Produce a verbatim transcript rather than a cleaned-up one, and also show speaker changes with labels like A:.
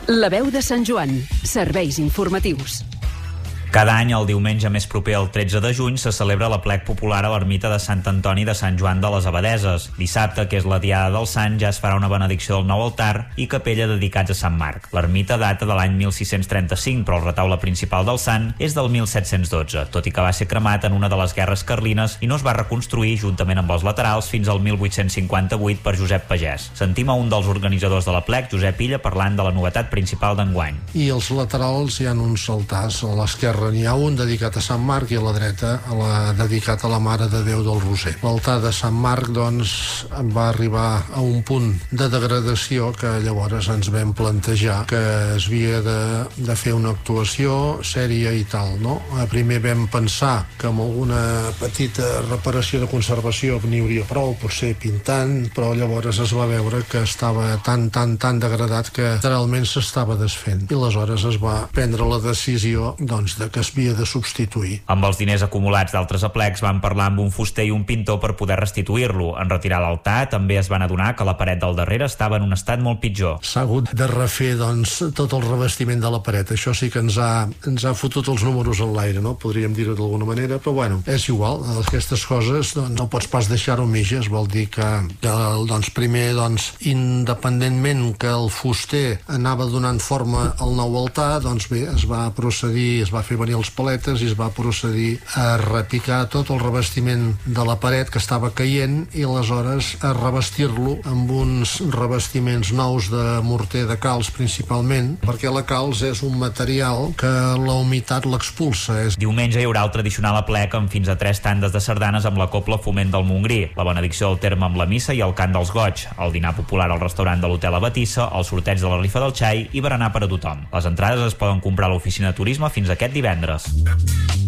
A: La veu de Sant Joan. Serveis informatius.
B: Cada any, el diumenge més proper al tretze de juny, se celebra l'aplec popular a l'ermita de Sant Antoni de Sant Joan de les Abadeses. Dissabte, que és la diada del sant, ja es farà una benedicció del nou altar i capella dedicats a Sant Marc. L'ermita data de l'any mil sis-cents trenta-cinc, però el retaule principal del sant és del mil set-cents dotze, tot i que va ser cremat en una de les guerres carlines i no es va reconstruir, juntament amb els laterals, fins al mil vuit-cents cinquanta-vuit per Josep Pagès. Sentim a un dels organitzadors de l'aplec, Josep Illa, parlant de la novetat principal d'enguany.
C: I als laterals hi ha uns altars. A l'esquerra n'hi ha un dedicat a Sant Marc i a la dreta a la, dedicat a la Mare de Déu del Roser. L'altar de Sant Marc, doncs, va arribar a un punt de degradació que llavors ens vam plantejar que es havia de, de fer una actuació sèria i tal, no? Primer vam pensar que amb alguna petita reparació de conservació n'hi hauria prou, potser pintant, però llavors es va veure que estava tan, tan, tan degradat que literalment s'estava desfent. I aleshores es va prendre la decisió, doncs, de que es havia de substituir.
B: Amb els diners acumulats d'altres aplecs van parlar amb un fuster i un pintor per poder restituir-lo. En retirar l'altar també es van adonar que la paret del darrere estava en un estat molt pitjor.
C: S'ha hagut de refer, doncs, tot el revestiment de la paret. Això sí que ens ha, ens ha fotut els números en l'aire, no? Podríem dir-ho d'alguna manera, però bueno, és igual. Aquestes coses doncs, no pots pas deixar-ho mitges. Vol dir que, que doncs, primer, doncs, independentment que el fuster anava donant forma al nou altar, doncs bé, es va procedir, es va fer venir els paletes i es va procedir a repicar tot el revestiment de la paret que estava caient i aleshores a revestir-lo amb uns revestiments nous de morter de calç principalment, perquè la calç és un material que la humitat l'expulsa. És...
B: Diumenge hi haurà el tradicional aplec amb fins a tres tandes de sardanes amb la Cobla Foment del Montgrí, la benedicció del terme amb la missa i el cant dels goig, el dinar popular al restaurant de l'Hotel Abatissa, el sorteig de la rifa del xai i berenar per a tothom. Les entrades es poden comprar a l'oficina de turisme fins aquest divendres.